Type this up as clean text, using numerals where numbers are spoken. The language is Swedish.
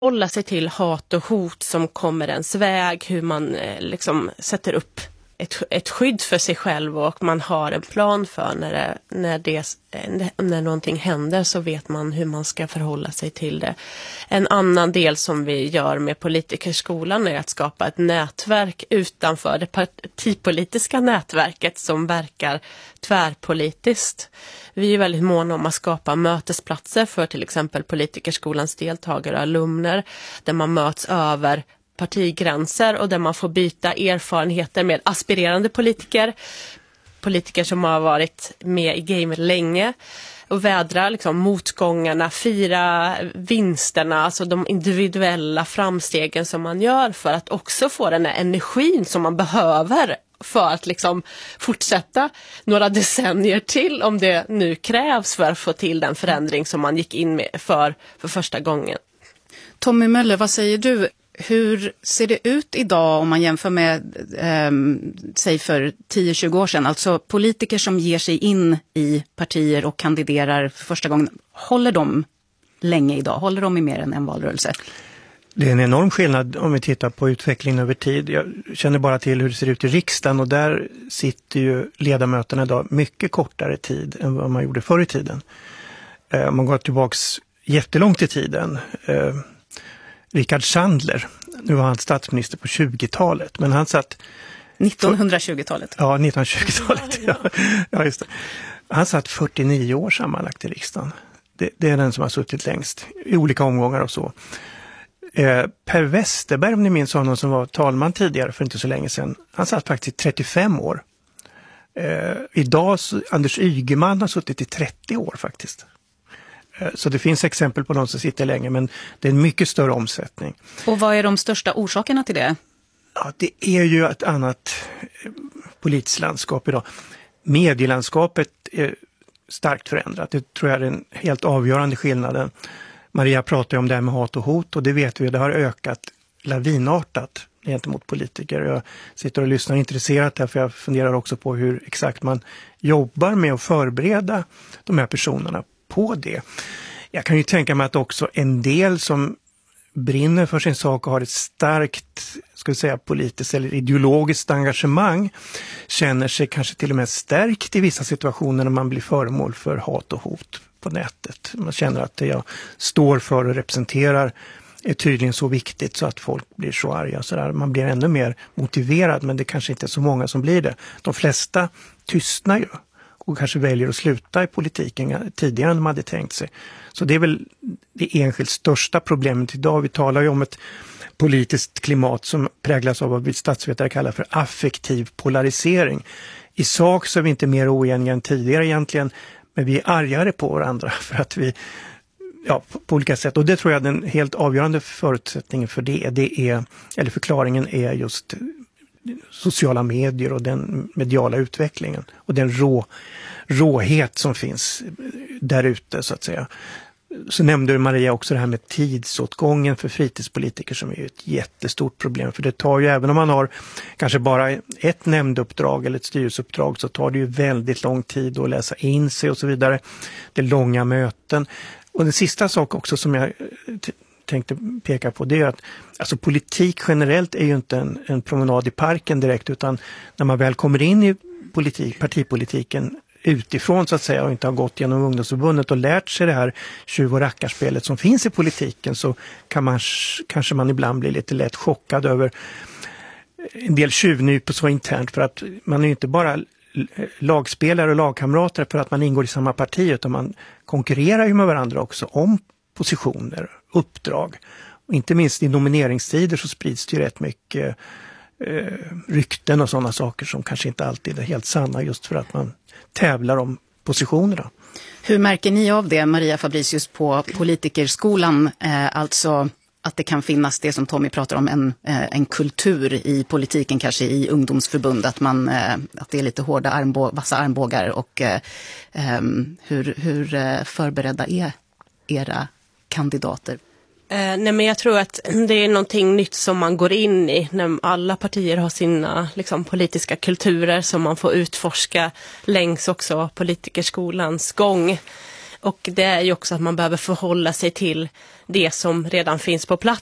hålla sig till hat och hot som kommer ens väg, hur man liksom sätter upp ett skydd för sig själv och man har en plan för när någonting händer så vet man hur man ska förhålla sig till det. En annan del som vi gör med politikerskolan är att skapa ett nätverk utanför det partipolitiska nätverket som verkar tvärpolitiskt. Vi är väldigt måna om att skapa mötesplatser för till exempel politikerskolans deltagare och alumner där man möts över partigränser och där man får byta erfarenheter med aspirerande politiker som har varit med i gamet länge och vädra liksom motgångarna, fira vinsterna, alltså de individuella framstegen som man gör för att också få den här energin som man behöver för att liksom fortsätta några decennier till om det nu krävs för att få till den förändring som man gick in med för första gången. Tommy Möller, vad säger du? Hur ser det ut idag om man jämför med, säg för 10-20 år sedan? Alltså politiker som ger sig in i partier och kandiderar för första gången. Håller de länge idag? Håller de i mer än en valrörelse? Det är en enorm skillnad om vi tittar på utvecklingen över tid. Jag känner bara till hur det ser ut i riksdagen och där sitter ju ledamöterna idag mycket kortare tid än vad man gjorde förr i tiden. Om man går tillbaks jättelångt i tiden. Richard Sandler, nu var han statsminister på 20-talet, men han satt... 1920-talet? Ja, 1920-talet. Ja, just det. Han satt 49 år sammanlagt i riksdagen. Det är den som har suttit längst i olika omgångar och så. Per Westerberg, om ni minns honom som var talman tidigare för inte så länge sedan, han satt faktiskt 35 år. Idag, Anders Ygeman har suttit i 30 år faktiskt. Så det finns exempel på de som sitter länge, men det är en mycket större omsättning. Och vad är de största orsakerna till det? Ja, det är ju ett annat politiskt landskap idag. Medielandskapet är starkt förändrat. Det tror jag är den helt avgörande skillnaden. Maria pratar ju om det här med hat och hot och det vet vi, det har ökat lavinartat gentemot politiker. Jag sitter och lyssnar intresserat här för jag funderar också på hur exakt man jobbar med att förbereda de här personerna på det. Jag kan ju tänka mig att också en del som brinner för sin sak och har ett starkt, ska vi säga, politiskt eller ideologiskt engagemang känner sig kanske till och med stärkt i vissa situationer när man blir föremål för hat och hot på nätet. Man känner att det jag står för och representerar är tydligen så viktigt så att folk blir så arga. Så där. Man blir ännu mer motiverad, men det kanske inte är så många som blir det. De flesta tystnar ju och kanske väljer att sluta i politiken tidigare än de hade tänkt sig. Så det är väl det enskilt största problemet idag. Vi talar ju om ett politiskt klimat som präglas av vad vi statsvetare kallar för affektiv polarisering. I sak så är vi inte mer oeniga än tidigare egentligen, men vi är argare på varandra för att vi, ja, på olika sätt. Och det tror jag den helt avgörande förutsättningen för det är, eller förklaringen är just sociala medier och den mediala utvecklingen och den råhet som finns där ute så att säga. Så nämnde Maria också det här med tidsåtgången för fritidspolitiker som är ett jättestort problem. För det tar ju, även om man har kanske bara ett nämnduppdrag eller ett styrelseuppdrag, så tar det ju väldigt lång tid att läsa in sig och så vidare. Det är långa möten. Och den sista sak också som jag tänkte peka på, det är att alltså politik generellt är ju inte en promenad i parken direkt, utan när man väl kommer in i partipolitiken utifrån så att säga och inte har gått genom ungdomsförbundet och lärt sig det här tjuv- och rackarspelet som finns i politiken, så kanske man ibland blir lite lätt chockad över en del tjuvnyp så internt, för att man är ju inte bara lagspelare och lagkamrater för att man ingår i samma parti, utan man konkurrerar ju med varandra också om positioner, uppdrag. Och inte minst i nomineringstider så sprids det ju rätt mycket rykten och sådana saker som kanske inte alltid är helt sanna, just för att man tävlar om positionerna. Hur märker ni av det, Maria Fabricius, på politikerskolan? Alltså att det kan finnas det som Tommy pratar om, en kultur i politiken, kanske i ungdomsförbund, att det är lite hårda vassa armbågar, och hur förberedda är era kandidater? Nej, men jag tror att det är någonting nytt som man går in i när alla partier har sina liksom, politiska kulturer som man får utforska längs också politikerskolans gång. Och det är ju också att man behöver förhålla sig till det som redan finns på plats.